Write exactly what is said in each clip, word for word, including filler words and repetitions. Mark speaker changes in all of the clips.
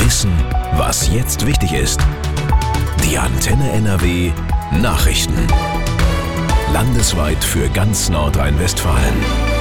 Speaker 1: Wissen, was jetzt wichtig ist. Die Antenne N R W Nachrichten. Landesweit für ganz Nordrhein-Westfalen.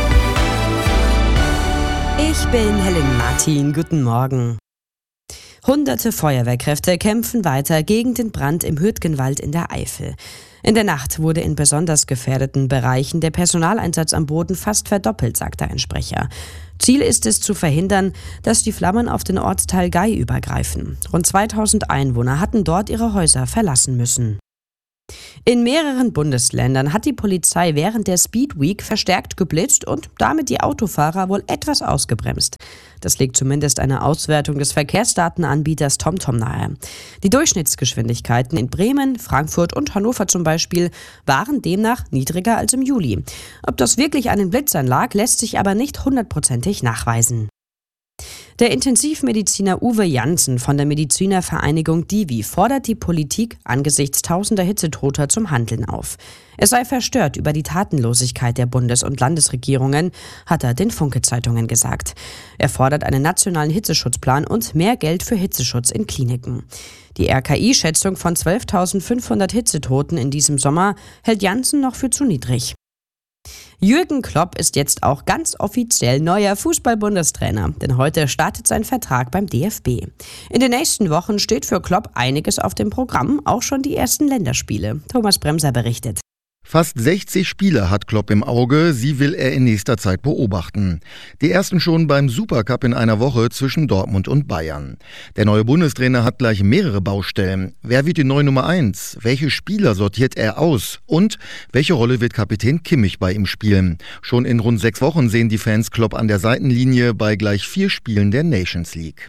Speaker 2: Ich bin Helen Martin. Guten Morgen. Hunderte Feuerwehrkräfte kämpfen weiter gegen den Brand im Hürtgenwald in der Eifel. In der Nacht wurde in besonders gefährdeten Bereichen der Personaleinsatz am Boden fast verdoppelt, sagte ein Sprecher. Ziel ist es zu verhindern, dass die Flammen auf den Ortsteil Gei übergreifen. Rund zweitausend Einwohner hatten dort ihre Häuser verlassen müssen. In mehreren Bundesländern hat die Polizei während der Speed Week verstärkt geblitzt und damit die Autofahrer wohl etwas ausgebremst. Das legt zumindest eine Auswertung des Verkehrsdatenanbieters TomTom nahe. Die Durchschnittsgeschwindigkeiten in Bremen, Frankfurt und Hannover zum Beispiel waren demnach niedriger als im Juli. Ob das wirklich an den Blitzern lag, lässt sich aber nicht hundertprozentig nachweisen. Der Intensivmediziner Uwe Janssen von der Medizinervereinigung Divi fordert die Politik angesichts tausender Hitzetoter zum Handeln auf. Es sei verstört über die Tatenlosigkeit der Bundes- und Landesregierungen, hat er den Funke-Zeitungen gesagt. Er fordert einen nationalen Hitzeschutzplan und mehr Geld für Hitzeschutz in Kliniken. Die R K I-Schätzung von zwölftausendfünfhundert Hitzetoten in diesem Sommer hält Janssen noch für zu niedrig. Jürgen Klopp ist jetzt auch ganz offiziell neuer Fußball-Bundestrainer, denn heute startet sein Vertrag beim D F B. In den nächsten Wochen steht für Klopp einiges auf dem Programm, auch schon die ersten Länderspiele. Thomas Bremser berichtet.
Speaker 3: Fast sechzig Spieler hat Klopp im Auge, sie will er in nächster Zeit beobachten. Die ersten schon beim Supercup in einer Woche zwischen Dortmund und Bayern. Der neue Bundestrainer hat gleich mehrere Baustellen. Wer wird die neue Nummer eins? Welche Spieler sortiert er aus? Und welche Rolle wird Kapitän Kimmich bei ihm spielen? Schon in rund sechs Wochen sehen die Fans Klopp an der Seitenlinie bei gleich vier Spielen der Nations League.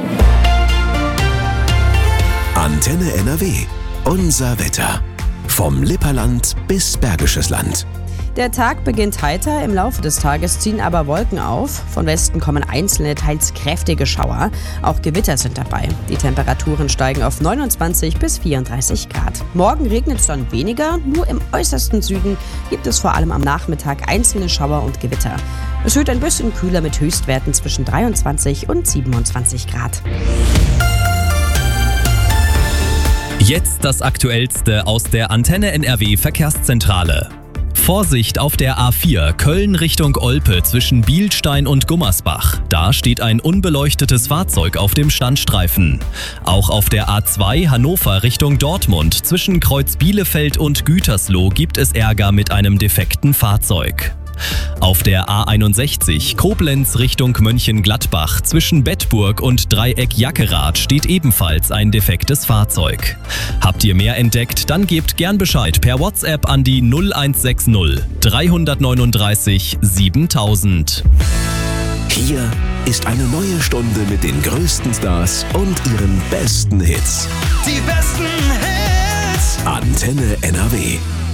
Speaker 1: Antenne N R W. Unser Wetter. Vom Lipperland bis Bergisches Land.
Speaker 2: Der Tag beginnt heiter, im Laufe des Tages ziehen aber Wolken auf. Von Westen kommen einzelne, teils kräftige Schauer. Auch Gewitter sind dabei. Die Temperaturen steigen auf neunundzwanzig bis vierunddreißig Grad. Morgen regnet es dann weniger, nur im äußersten Süden gibt es vor allem am Nachmittag einzelne Schauer und Gewitter. Es wird ein bisschen kühler mit Höchstwerten zwischen dreiundzwanzig und siebenundzwanzig Grad.
Speaker 4: Jetzt das Aktuellste aus der Antenne N R W Verkehrszentrale. Vorsicht auf der A vier Köln Richtung Olpe zwischen Bielstein und Gummersbach. Da steht ein unbeleuchtetes Fahrzeug auf dem Standstreifen. Auch auf der A zwei Hannover Richtung Dortmund zwischen Kreuz Bielefeld und Gütersloh gibt es Ärger mit einem defekten Fahrzeug. Auf der A einundsechzig Koblenz Richtung Mönchengladbach zwischen Bedburg und Dreieck Jackerath steht ebenfalls ein defektes Fahrzeug. Habt ihr mehr entdeckt, dann gebt gern Bescheid per WhatsApp an die null eins sechs null drei neun drei siebentausend.
Speaker 1: Hier ist eine neue Stunde mit den größten Stars und ihren besten Hits.
Speaker 5: Die besten Hits.
Speaker 1: Antenne N R W.